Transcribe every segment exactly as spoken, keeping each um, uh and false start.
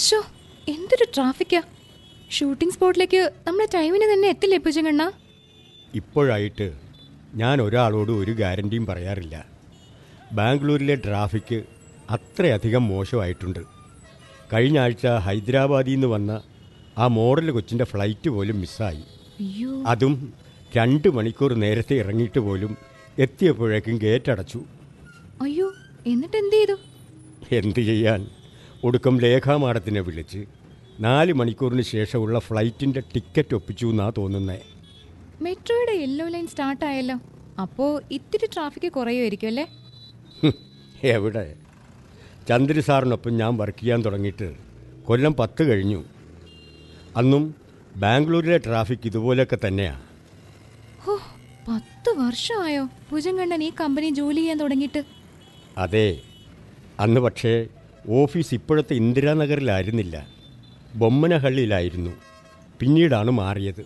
Show, എന്തൊരു ട്രാഫിക്കാ. Shooting സ്പോട്ടിലേക്ക് നമ്മുടെ ടൈമിന് തന്നെ എത്തില്ലേ പൂജങ്കണ്ണ? ഇപ്പോഴായിട്ട് ഞാൻ ഒരാളോട് ഒരു ഗ്യാരണ്ടിയും പറയാറില്ല. ബാംഗ്ലൂരിലെ ട്രാഫിക്ക് അത്രയധികം മോശമായിട്ടുണ്ട്. കഴിഞ്ഞ ആഴ്ച ഹൈദരാബാദിൽ നിന്ന് വന്ന ആ മോഡൽ കൊച്ചിൻ്റെ ഫ്ലൈറ്റ് പോലും മിസ്സായി. അയ്യോ, അതും രണ്ട് മണിക്കൂർ നേരത്തെ ഇറങ്ങിയിട്ട് പോലും എത്തിയപ്പോഴേക്കും ഗേറ്റ് അടച്ചു. അയ്യോ, എന്നിട്ട് എന്ത് ചെയ്തു? എന്ത് ചെയ്യാൻ, ഒടുക്കം ലേഖാ മാഡത്തിനെ വിളിച്ച് നാല് മണിക്കൂറിന് ശേഷമുള്ള ഫ്ലൈറ്റിൻ്റെ ടിക്കറ്റ് ഒപ്പിച്ചു എന്നാ തോന്നുന്നത്. മെട്രോയുടെ യെല്ലോ ലൈൻ സ്റ്റാർട്ട് ആയല്ലോ, അപ്പോ ഇത്തിരി ട്രാഫിക് കുറയുമായിരിക്കും അല്ലേ? എവിടെ, ചന്ദ്ര സാറിനൊപ്പം ഞാൻ വർക്ക് ചെയ്യാൻ തുടങ്ങിയിട്ട് കൊല്ലം പത്ത് കഴിഞ്ഞു. അന്നും ബാംഗ്ലൂരിലെ ട്രാഫിക് ഇതുപോലെയൊക്കെ തന്നെയാണ്. ഹോ, പത്ത് വർഷമായോ പൂജങ്കണ്ണൻ ഈ കമ്പനി ജോലി ചെയ്യാൻ തുടങ്ങിയിട്ട്? അതെ, അന്ന് പക്ഷേ ഓഫീസ് ഇപ്പോഴത്തെ ഇന്ദിരാനഗറിലായിരുന്നില്ല, ബൊമ്മനഹള്ളിയിലായിരുന്നു. പിന്നീടാണ് മാറിയത്.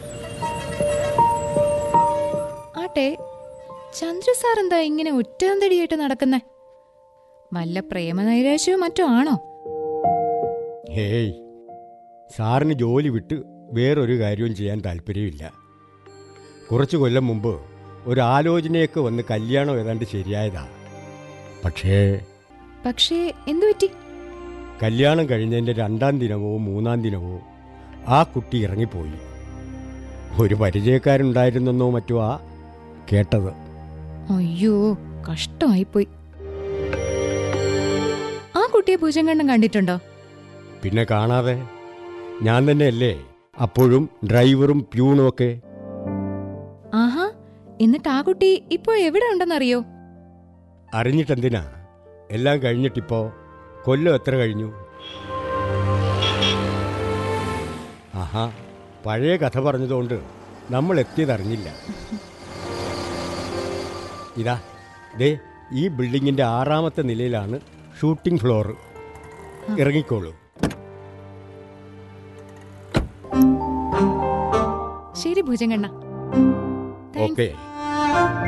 ആട്ടെ, ചന്ദ്ര സാർ എന്താ ഇങ്ങനെ ഒറ്റന്തടിയായിട്ട് നടക്കുന്നേ? വല്ല പ്രേമനൈരാശ്യവും മറ്റോ ആണോ? ഹേയ്, സാറിന് ജോലി വിട്ട് വേറൊരു കാര്യവും ചെയ്യാൻ താല്പര്യമില്ല. കുറച്ച് കൊല്ലം മുമ്പ് ഒരു ആലോചനയൊക്കെ വന്ന് കല്യാണം ഏതാണ്ട് ശരിയായതാ. പക്ഷേ പക്ഷേ എന്തു പറ്റി? കല്യാണം കഴിഞ്ഞതിൻ്റെ രണ്ടാം ദിനമോ മൂന്നാം ദിനമോ ആ കുട്ടി ഇറങ്ങിപ്പോയി. ഒരു പരിചയക്കാരുണ്ടായിരുന്നെന്നോ മറ്റോ ആ കേട്ടത്. അയ്യോ, കഷ്ടമായിപ്പോയി. ആ കുട്ടിയെ പൂജങ്കണ്ണൻ കണ്ടിട്ടുണ്ടോ? പിന്നെ കാണാതെ, ഞാൻ തന്നെയല്ലേ അപ്പോഴും ഡ്രൈവറും പ്യൂണും ഒക്കെ. ആഹാ, എന്നിട്ട് ആ കുട്ടി ഇപ്പോൾ എവിടെ ഉണ്ടെന്നറിയോ? അറിഞ്ഞിട്ടെന്തിനാ, എല്ലാം കഴിഞ്ഞിട്ടിപ്പോ കൊല്ലം എത്ര കഴിഞ്ഞു. ആഹാ, പഴയ കഥ പറഞ്ഞതുകൊണ്ട് നമ്മൾ എത്തിയതറിഞ്ഞില്ല. ഇതാ ദേ, ഈ ബിൽഡിങ്ങിൻ്റെ ആറാമത്തെ നിലയിലാണ് ഷൂട്ടിംഗ് ഫ്ലോർ. ഇറങ്ങിക്കോളൂ. ശരി പൂജങ്കണ്ണ. ഓക്കെ.